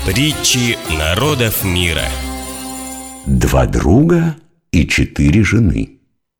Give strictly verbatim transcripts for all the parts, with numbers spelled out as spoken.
Притчи народов мира. Два друга и четыре жены.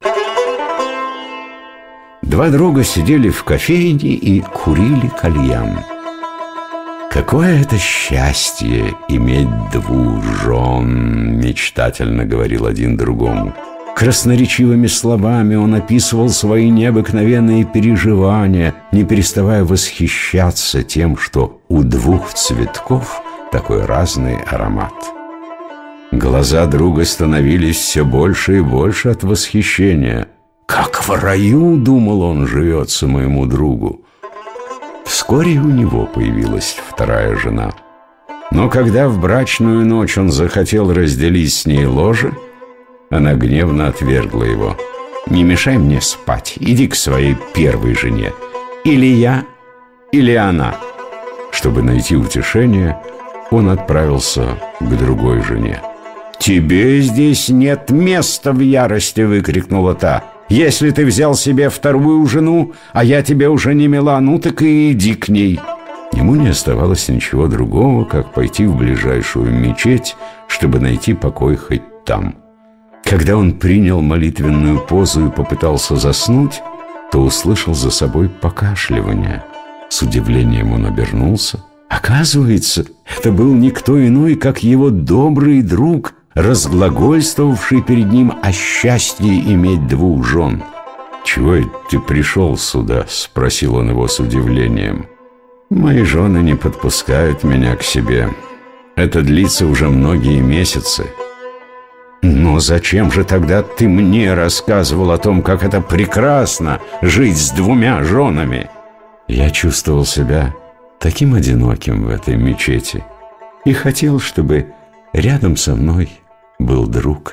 Два друга сидели в кофейне и курили кальян. «Какое это счастье иметь двух жен!» – мечтательно говорил один другому. Красноречивыми словами он описывал свои необыкновенные переживания, не переставая восхищаться тем, что у двух цветков такой разный аромат. Глаза друга становились все больше и больше от восхищения. «Как в раю, — думал он, — живется моему другу!» Вскоре у него появилась вторая жена. Но когда в брачную ночь он захотел разделить с ней ложе, она гневно отвергла его. «Не мешай мне спать, иди к своей первой жене. Или я, или она». Чтобы найти утешение, он отправился к другой жене. «Тебе здесь нет места!» — в ярости выкрикнула та. «Если ты взял себе вторую жену, а я тебе уже не мила, ну так и иди к ней». Ему не оставалось ничего другого, как пойти в ближайшую мечеть, чтобы найти покой хоть там. Когда он принял молитвенную позу и попытался заснуть, то услышал за собой покашливание. С удивлением он обернулся. Оказывается, это был никто иной, как его добрый друг, разглагольствовавший перед ним о счастье иметь двух жен. «Чего это ты пришел сюда?» — спросил он его с удивлением. «Мои жены не подпускают меня к себе. Это длится уже многие месяцы». «Но зачем же тогда ты мне рассказывал о том, как это прекрасно жить с двумя женами?» Я чувствовал себя таким одиноким в этой мечети и хотел, чтобы рядом со мной был друг.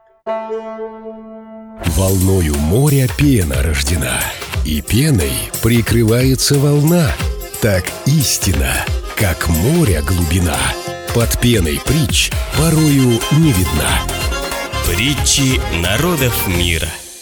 Волною моря пена рождена, и пеной прикрывается волна. Так истина, как море глубина, под пеной притч порою не видна. Притчи народов мира.